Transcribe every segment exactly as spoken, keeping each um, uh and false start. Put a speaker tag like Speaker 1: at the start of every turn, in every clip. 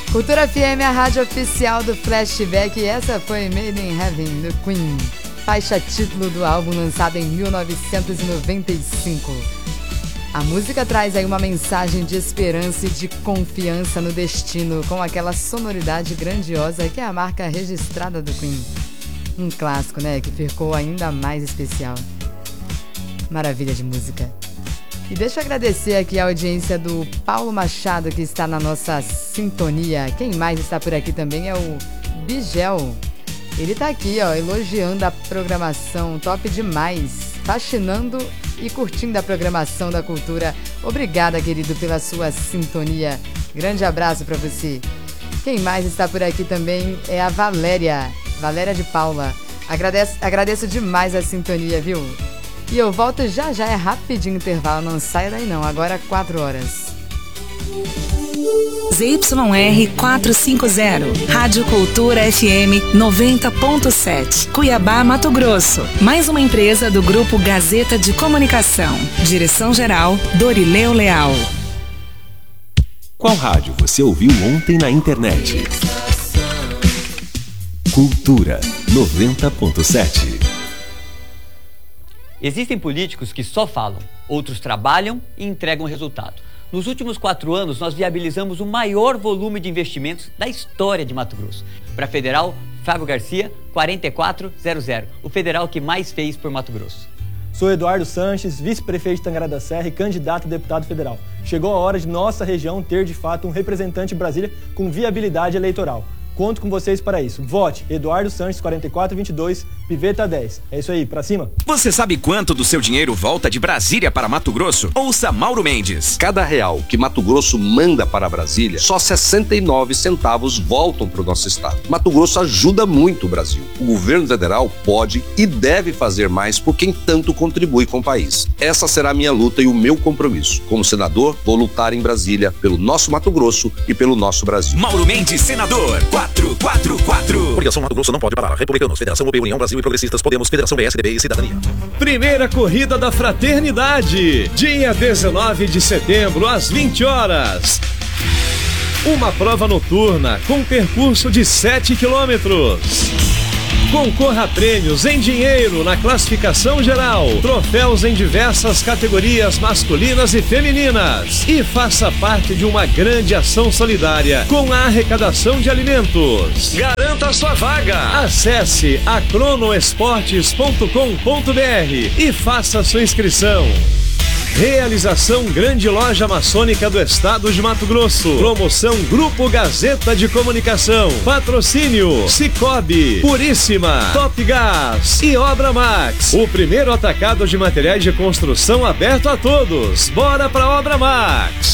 Speaker 1: Cultura F M, a rádio oficial do Flashback, e essa foi Made in Heaven, do Queen, faixa título do álbum lançado em mil novecentos e noventa e cinco. A música traz aí uma mensagem de esperança e de confiança no destino, com aquela sonoridade grandiosa que é a marca registrada do Queen. Um clássico, né, que ficou ainda mais especial. Maravilha de música. E deixa eu agradecer aqui a audiência do Paulo Machado, que está na nossa sintonia. Quem mais está por aqui também é o Bigel. Ele está aqui, ó, elogiando a programação, top demais, fascinando e curtindo a programação da cultura. Obrigada, querido, pela sua sintonia. Grande abraço para você. Quem mais está por aqui também é a Valéria, Valéria de Paula. Agradeço, agradeço demais a sintonia, viu? E eu volto já já, é rapidinho intervalo, não sai daí não, agora quatro horas.
Speaker 2: Z Y R quatrocentos e cinquenta, Rádio Cultura F M noventa ponto sete, Cuiabá, Mato Grosso. Mais uma empresa do Grupo Gazeta de Comunicação. Direção-geral, Dorileu Leal.
Speaker 3: Qual rádio você ouviu ontem na internet? Cultura noventa ponto sete.
Speaker 4: Existem políticos que só falam, outros trabalham e entregam resultado. Nos últimos quatro anos, nós viabilizamos o maior volume de investimentos da história de Mato Grosso. Para a Federal, Fábio Garcia, quarenta e quatro zero zero, o federal que mais fez por Mato Grosso.
Speaker 5: Sou Eduardo Sanches, vice-prefeito de Tangará da Serra e candidato a deputado federal. Chegou a hora de nossa região ter, de fato, um representante em Brasília com viabilidade eleitoral. Conto com vocês para isso. Vote Eduardo Sanches, quarenta e quatro vinte e dois, Piveta dez. É isso aí, pra cima.
Speaker 6: Você sabe quanto do seu dinheiro volta de Brasília para Mato Grosso? Ouça Mauro Mendes.
Speaker 7: Cada real que Mato Grosso manda para Brasília, só sessenta e nove centavos voltam para o nosso estado. Mato Grosso ajuda muito o Brasil. O governo federal pode e deve fazer mais por quem tanto contribui com o país. Essa será a minha luta e o meu compromisso. Como senador, vou lutar em Brasília pelo nosso Mato Grosso e pelo nosso Brasil.
Speaker 6: Mauro Mendes, senador. quatro quatro quatro.
Speaker 8: Coligação Mato Grosso não pode parar. Republicanos, Federação U P, União Brasil e Progressistas, Podemos, Federação P S D B e Cidadania.
Speaker 9: Primeira Corrida da Fraternidade, dia dezenove de setembro, às vinte horas. Uma prova noturna com percurso de sete quilômetros. Concorra a prêmios em dinheiro na classificação geral, troféus em diversas categorias masculinas e femininas. E faça parte de uma grande ação solidária com a arrecadação de alimentos. Garanta sua vaga. Acesse acronoesportes ponto com ponto br e faça sua inscrição. Realização Grande Loja Maçônica do Estado de Mato Grosso. Promoção Grupo Gazeta de Comunicação. Patrocínio Cicobi, Puríssima, Top Gás e Obra Max. O primeiro atacado de materiais de construção aberto a todos. Bora pra Obra Max.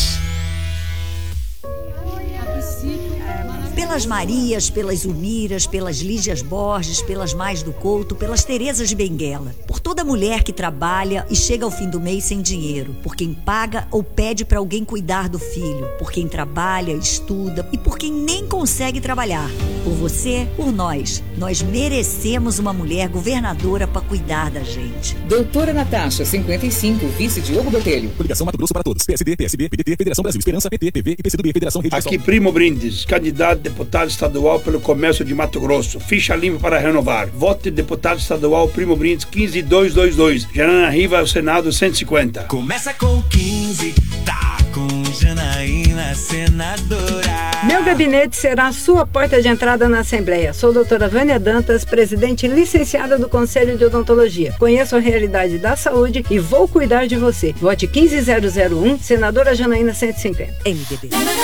Speaker 10: Pelas Marias, pelas Uniras, pelas Lígias Borges, pelas Mais do Couto, pelas Terezas de Benguela. Por toda mulher que trabalha e chega ao fim do mês sem dinheiro. Por quem paga ou pede para alguém cuidar do filho. Por quem trabalha, estuda e por quem nem consegue trabalhar. Por você, por nós. Nós merecemos uma mulher governadora para cuidar da gente.
Speaker 2: Doutora Natasha, cinquenta e cinco, vice Diogo Botelho.
Speaker 8: Coligação Mato Grosso para todos. P S D, P S B, P D T, Federação Brasil Esperança, P T, P V e P C do B, Federação Rede
Speaker 11: Aqui Primo Brindes, candidato a deputado estadual pelo comércio de Mato Grosso. Ficha limpa para renovar. Vote deputado estadual Primo Brindes quinze dois dois dois. Janaína Riva ao Senado cento e cinquenta.
Speaker 12: Começa com quinze, tá com Janaína senadora.
Speaker 13: Meu gabinete será a sua porta de entrada na Assembleia. Sou a doutora Vânia Dantas, presidente licenciada do Conselho de Odontologia. Conheço a realidade da saúde e vou cuidar de você. Vote quinze zero zero um, senadora Janaína cento e cinquenta. M D B.